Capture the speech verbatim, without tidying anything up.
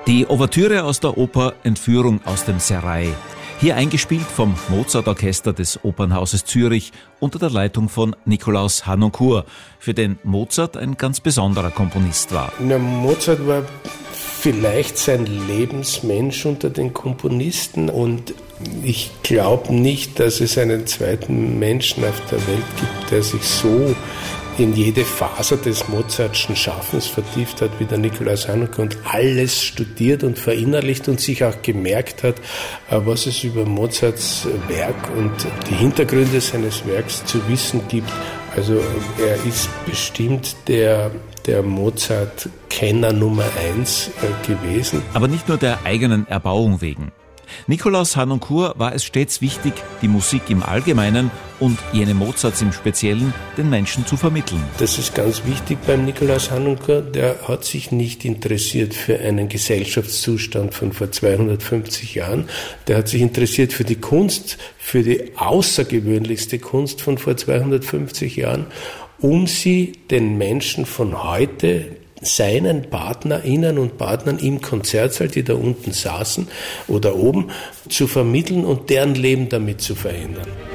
Die Ouvertüre aus der Oper Entführung aus dem Serail. Hier eingespielt vom Mozart-Orchester des Opernhauses Zürich unter der Leitung von Nikolaus Harnoncourt, für den Mozart ein ganz besonderer Komponist war. Na, Mozart war vielleicht sein Lebensmensch unter den Komponisten und ich glaube nicht, dass es einen zweiten Menschen auf der Welt gibt, der sich so in jede Faser des Mozartschen Schaffens vertieft hat, wie der Nikolaus Harnoncourt, und alles studiert und verinnerlicht und sich auch gemerkt hat, was es über Mozarts Werk und die Hintergründe seines Werks zu wissen gibt. Also er ist bestimmt der, der Mozart-Kenner Nummer eins gewesen. Aber nicht nur der eigenen Erbauung wegen. Nikolaus Harnoncourt war es stets wichtig, die Musik im Allgemeinen und jene Mozarts im Speziellen den Menschen zu vermitteln. Das ist ganz wichtig beim Nikolaus Harnoncourt. Der hat sich nicht interessiert für einen Gesellschaftszustand von vor zweihundertfünfzig Jahren. Der hat sich interessiert für die Kunst, für die außergewöhnlichste Kunst von vor zweihundertfünfzig Jahren, um sie den Menschen von heute, seinen Partnerinnen und Partnern im Konzertsaal, die da unten saßen oder oben, zu vermitteln und deren Leben damit zu verändern.